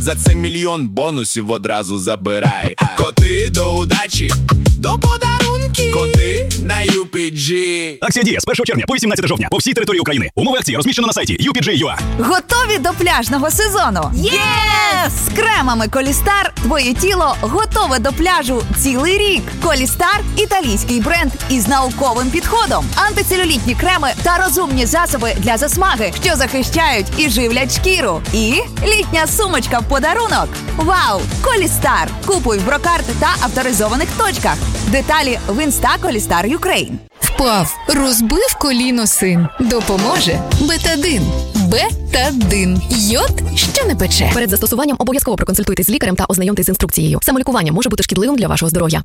За це мільйон бонусів одразу забирай. Коти до удачі, до подарунки. Коти на UPG. Акція діє з 1 червня по 18 жовтня по всій території України. Умови акції розміщено на сайті UPG.ua. Готові до пляжного сезону? Єс! З кремами Колістар твоє тіло готове до пляжу цілий рік. Колістар – італійський бренд із науковим підходом. Антицелюлітні креми та розумні засоби для засмаги, що захищають і живлять шкіру. І літня сумочка в подарунок. Вау! Колістар! Купуй в Брокарт та авторизованих точках. Деталі в інста Колістар Юкрейн. Впав, розбив коліно син. Допоможе Бетадин. Бетадин. Йод, що не пече. Перед застосуванням обов'язково проконсультуйтесь з лікарем та ознайомтесь з інструкцією. Самолікування може бути шкідливим для вашого здоров'я.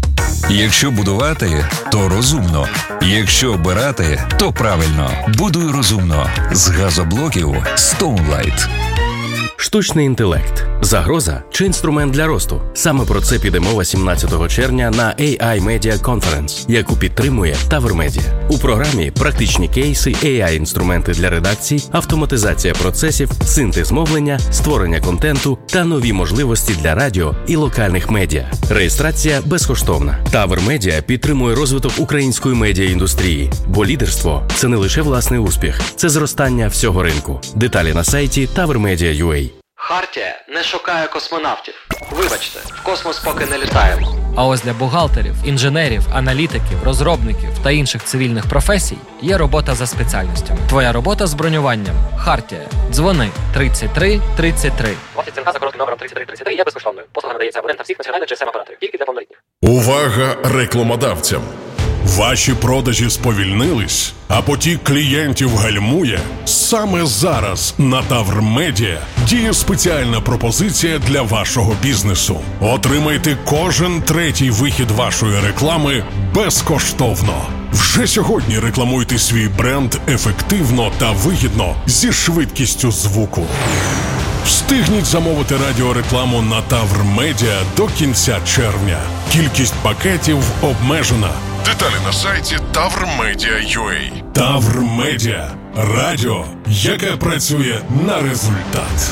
Якщо будувати, то розумно. Якщо обирати, то правильно. Будуй розумно. З газоблоків Stoneline. Штучний інтелект – загроза чи інструмент для росту? Саме про це піде мова 17 червня на AI Media Conference, яку підтримує Tower Media. У програмі практичні кейси, AI-інструменти для редакцій, автоматизація процесів, синтез мовлення, створення контенту та нові можливості для радіо і локальних медіа. Реєстрація безкоштовна. Tower Media підтримує розвиток української медіаіндустрії, бо лідерство – це не лише власний успіх, це зростання всього ринку. Деталі на сайті TowerMedia.ua. Хартія не шукає космонавтів. Вибачте, в космос поки не літаємо. А ось для бухгалтерів, інженерів, аналітиків, розробників та інших цивільних професій є робота за спеціальностями. Твоя робота з бронюванням. Хартія. Дзвони 33 33. Офіс ЦНК за коротким номером 3333 є безкоштовною. Послуга надається абонентам всіх національних GSM-операторів. Тільки для повнолітніх. Увага рекламодавцям! Ваші продажі сповільнились, а потік клієнтів гальмує? Саме зараз на Tower Media діє спеціальна пропозиція для вашого бізнесу. Отримайте кожен третій вихід вашої реклами безкоштовно. Вже сьогодні рекламуйте свій бренд ефективно та вигідно зі швидкістю звуку. Встигніть замовити радіорекламу на Tower Media до кінця червня. Кількість пакетів обмежена. Деталі на сайті TowerMedia.ua. Tower Media. Радіо, яке працює на результат.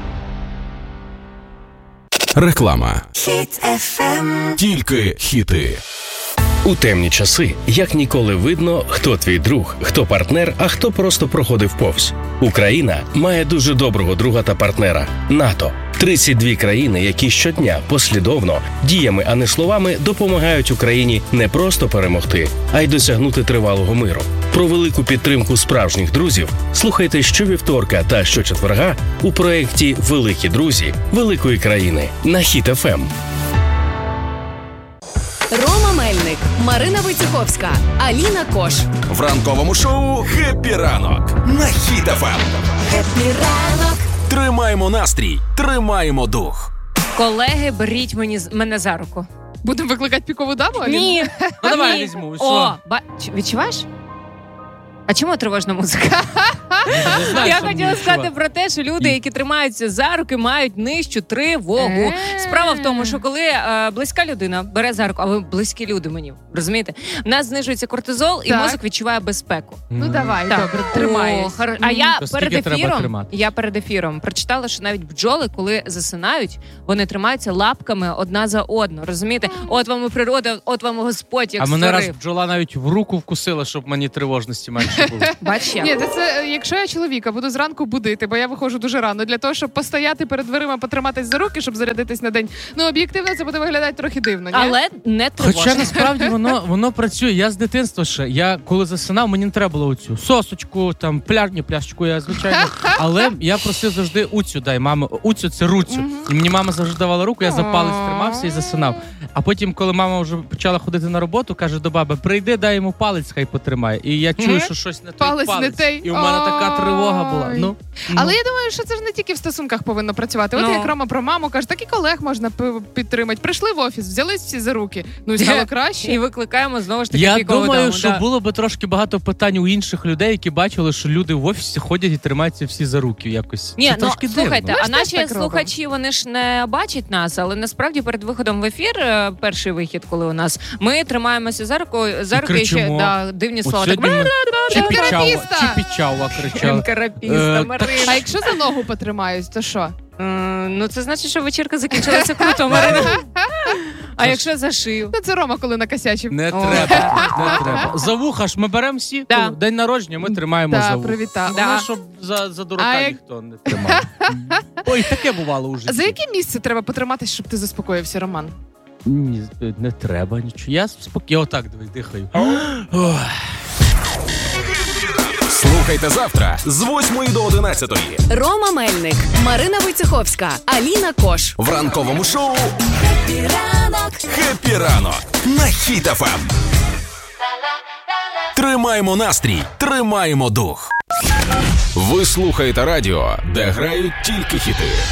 Реклама. Хіт FM. Тільки хіти. У темні часи, як ніколи видно, хто твій друг, хто партнер, а хто просто проходив повз. Україна має дуже доброго друга та партнера – НАТО. 32 країни, які щодня послідовно, діями, а не словами, допомагають Україні не просто перемогти, а й досягнути тривалого миру. Про велику підтримку справжніх друзів слухайте щовівторка та щочетверга у проєкті «Великі друзі великої країни» на Хіт FM. Рома Мельник, Марина Войцеховська, Аліна Кош. В ранковому шоу «Хеппі ранок» на Хіт FM. Хеппі ранок. Тримаємо настрій, тримаємо дух. Колеги, беріть мене за руку. Будемо викликати пікову даму, Аліна? Ні. Ну давай я візьму. О, відчуваєш? А чому тривожна музика? Я хотіла сказати про те, що люди, які тримаються за руки, мають нижчу тривогу. Справа в тому, що коли близька людина бере за руку, а ви близькі люди мені, розумієте? В нас знижується кортизол, і мозок відчуває безпеку. Ну давай, добре, тримаюсь. А я перед ефіром прочитала, що навіть бджоли, коли засинають, вони тримаються лапками одна за одну, розумієте? От вам і природа, от вам Господь, як створив. А мене раз бджола навіть в руку вкусила, щоб мені тривожності менше було. Бач я. Ні, це якщо я чоловіка буду зранку будити, бо я виходжу дуже рано, для того, щоб постояти перед дверима, потриматись за руки, щоб зарядитись на день. Ну, об'єктивно, це буде виглядати трохи дивно, ні? Але не тривожно. Хоча насправді воно працює. Я з дитинства ще. Я коли засинав, мені не треба було оцю сосочку, там пляшечку я, звичайно. Але я просив завжди уцю, дай мама. Уцю це руцю. І мені мама завжди давала руку, я за палець тримався і засинав. А потім, коли мама вже почала ходити на роботу, каже до баби: прийди, дай йому палець, хай потримає. І я чую, що щось не той палець. І у мене така тривога була. Але я думаю, що це ж не тільки в стосунках повинно працювати. От як Рома про маму каже, так і колег можна підтримати. Прийшли в офіс, взялись всі за руки. Ну, стало краще. І викликаємо знову ж таки я пікову даму. Я думаю, що було би трошки багато питань у інших людей, які бачили, що люди в офісі ходять і тримаються всі за руки якось. Ні, це слухайте, дивно. а наші слухачі, вони ж не бачать нас, але насправді перед виходом в ефір, перший вихід, коли у нас, ми тримаємося за руки і ще дивні слова. Чіпічава кричить. кричали. Карапіста, Марина. А якщо за ногу потримаюсь, то що? Ну, це значить, що вечірка закінчилася круто, Марина. А якщо за шию? Ну, це Рома, коли накосячив. Не треба. За вуха ж ми беремо всі. Да. День народження ми тримаємо за вуха. Привітав. Головне, щоб за дурака ніхто не тримав. Ой, таке бувало у житті. За яке місце треба потриматись, щоб ти заспокоївся, Роман? Ні, не треба нічого. Я спокійно, отак дихаю. Слухайте завтра з 8 до 11. Рома Мельник, Марина Войцеховська, Аліна Кош. В ранковому шоу «Хеппі ранок» на Хіт ФМ. Тримаємо настрій, тримаємо дух. Ви слухаєте радіо, де грають тільки хіти.